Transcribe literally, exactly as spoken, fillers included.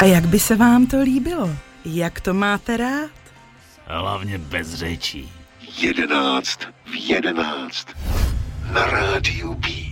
A jak by se vám to líbilo? Jak to máte rád? Hlavně bez řečí. Jedenáct v jedenáct na rádiu B.